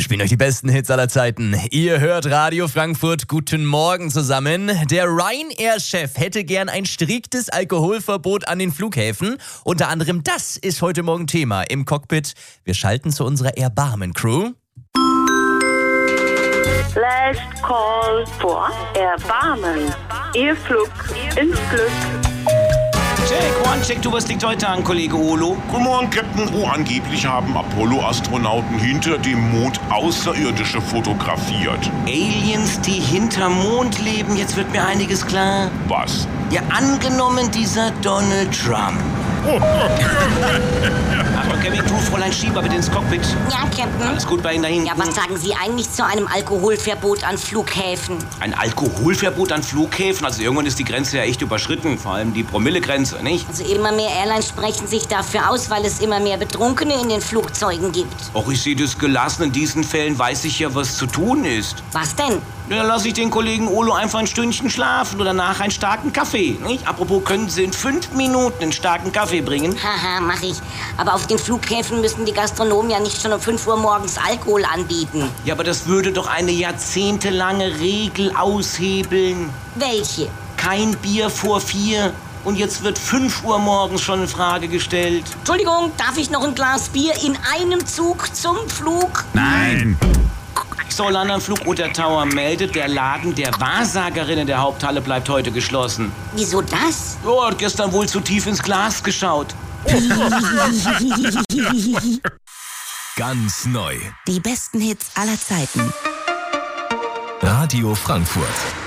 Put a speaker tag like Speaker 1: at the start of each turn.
Speaker 1: Wir spielen euch die besten Hits aller Zeiten. Ihr hört Radio Frankfurt. Guten Morgen zusammen. Der Ryanair-Chef hätte gern ein striktes Alkoholverbot an den Flughäfen. Unter anderem das ist heute Morgen Thema im Cockpit. Wir schalten zu unserer Erbarmen-Crew.
Speaker 2: Last call for Erbarmen. Ihr Flug ins Glück.
Speaker 3: Check, one, check, was liegt heute an, Kollege Olo?
Speaker 4: Guten Morgen, Captain. Angeblich haben Apollo-Astronauten hinter dem Mond Außerirdische fotografiert.
Speaker 3: Aliens, die hinterm Mond leben, jetzt wird mir einiges klar.
Speaker 4: Was?
Speaker 3: Ja, angenommen dieser Donald Trump. Achtung, Kevin, tu Fräulein Schieber bitte ins Cockpit.
Speaker 5: Ja, Captain.
Speaker 3: Alles gut bei Ihnen da hinten?
Speaker 5: Ja, was sagen Sie eigentlich zu einem Alkoholverbot an Flughäfen?
Speaker 3: Ein Alkoholverbot an Flughäfen? Also irgendwann ist die Grenze ja echt überschritten. Vor allem die Promillegrenze, nicht?
Speaker 5: Also immer mehr Airlines sprechen sich dafür aus, weil es immer mehr Betrunkene in den Flugzeugen gibt.
Speaker 3: Och, ich sehe das gelassen. In diesen Fällen weiß ich ja, was zu tun ist.
Speaker 5: Was denn?
Speaker 3: Ja, dann lasse ich den Kollegen Olo einfach ein Stündchen schlafen oder nachher einen starken Kaffee, nicht? Apropos, können Sie in 5 Minuten einen starken Kaffee bringen?
Speaker 5: Haha, mach ich. Aber auf den Flughäfen müssen die Gastronomen ja nicht schon um 5 Uhr morgens Alkohol anbieten.
Speaker 3: Ja, aber das würde doch eine jahrzehntelange Regel aushebeln.
Speaker 5: Welche?
Speaker 3: Kein Bier vor 4. Und jetzt wird 5 Uhr morgens schon in Frage gestellt.
Speaker 5: Entschuldigung, darf ich noch ein Glas Bier in einem Zug zum Flug?
Speaker 4: Nein!
Speaker 3: Zollander Flugroute Tower meldet, der Laden der Wahrsagerin in der Haupthalle bleibt heute geschlossen.
Speaker 5: Wieso das?
Speaker 3: Oh, hat gestern wohl zu tief ins Glas geschaut.
Speaker 6: Ganz neu.
Speaker 7: Die besten Hits aller Zeiten.
Speaker 6: Radio Frankfurt.